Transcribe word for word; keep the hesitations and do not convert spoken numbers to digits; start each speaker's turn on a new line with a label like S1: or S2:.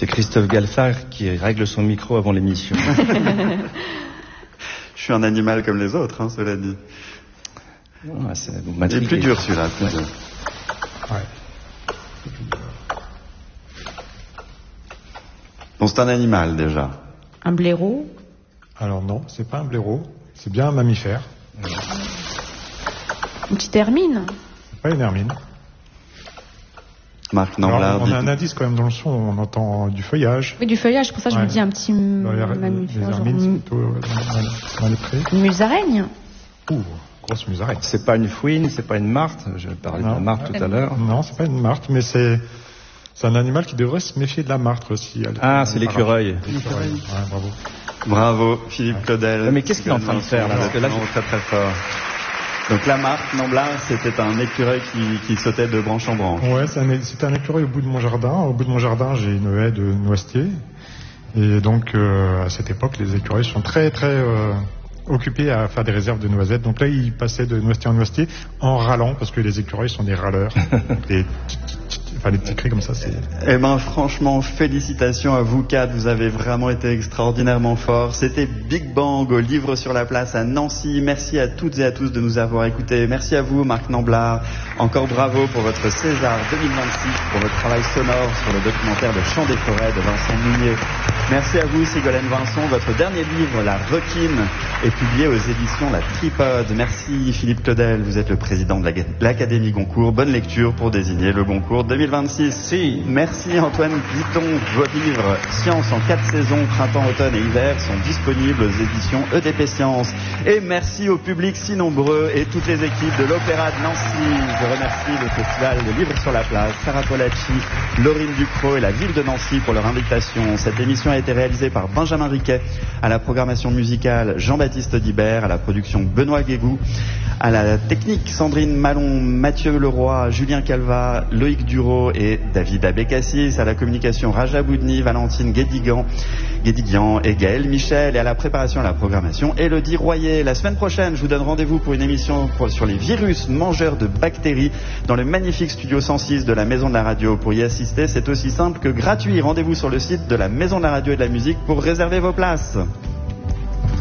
S1: C'est Christophe Galfard qui règle son micro avant l'émission.
S2: Je suis un animal comme les autres, hein, cela dit.
S1: Non, c'est
S2: Il est plus dur celui-là. Plus dur.
S3: Ouais.
S2: Donc c'est un animal déjà.
S4: Un blaireau?
S3: Alors non, c'est pas un blaireau, c'est bien un mammifère.
S4: Une petite hermine?
S3: C'est pas une hermine.
S2: Marc Namblard.
S3: On a un indice quand même dans le son, on entend du feuillage.
S4: Oui, du feuillage, pour ça je
S3: ouais.
S4: me dis un petit
S3: Dans les,
S4: mammifère.
S3: les hermines, c'est plutôt dans, dans les prés.
S4: Une musaraigne?
S3: Ouh, grosse musaraigne.
S1: C'est pas une fouine, c'est pas une martre. Je parlais de la martre tout à l'heure.
S3: Non, c'est pas une martre, mais c'est c'est un animal qui devrait se méfier de la martre aussi. Elle,
S1: ah, c'est l'écureuil.
S3: L'écureuil. Ouais, bravo.
S2: Bravo, Philippe ouais. Claudel.
S1: Mais qu'est-ce qu'il est en train de faire là?
S2: Parce que là, je suis très très fort. Donc la marque Namblard, c'était un écureuil qui, qui sautait de branche en branche.
S3: Ouais, c'est un, c'est un écureuil au bout de mon jardin. Au bout de mon jardin, j'ai une haie de noisetiers. Et donc, euh, à cette époque, les écureuils sont très très euh, occupés à faire des réserves de noisettes. Donc là, ils passaient de noisetier en noisetier en râlant, parce que les écureuils sont des râleurs. des, enfin, des petits cris comme ça, c'est...
S2: Eh ben, franchement, félicitations à vous quatre. Vous avez vraiment été extraordinairement forts. C'était Big Bang au Livre sur la Place à Nancy. Merci à toutes et à tous de nous avoir écoutés. Merci à vous, Marc Namblard. Encore bravo pour votre César deux mille vingt-six, pour votre travail sonore sur le documentaire Le Chant des Forêts de Vincent Mounier. Merci à vous, Ségolène Vincent. Votre dernier livre, La Requine, est publié aux éditions La Tripode. Merci, Philippe Claudel. Vous êtes le président de l'Académie Goncourt. Bonne lecture pour désigner le Goncourt deux mille vingt-six.
S1: Si.
S2: Merci, Antoine Guiton. Vos livres Science en quatre saisons, printemps, automne et hiver, sont disponibles aux éditions E D P Sciences. Et merci au public si nombreux et toutes les équipes de l'Opéra de Nancy. Je remercie le Festival de Livre sur la Place, Sarah Polacci, Laurine Ducrot et la ville de Nancy pour leur invitation. Cette émission a été réalisée par Benjamin Riquet, à la programmation musicale Jean-Baptiste Audibert, à la production Benoît Guégou, à la technique Sandrine Malon, Mathieu Leroy, Julien Calva, Loïc Dureau et David Abécassis, à la communication Raja Boudni, Valentine Guédigan, Guédiguian et Gaël Michel, et à la préparation et à la programmation Élodie Royer. La semaine prochaine, je vous donne rendez-vous pour une émission sur les virus mangeurs de bactéries dans le magnifique studio cent six de la Maison de la Radio. Pour y assister, c'est aussi simple que gratuit. Rendez-vous sur le site de la Maison de la Radio et de la Musique pour réserver vos places.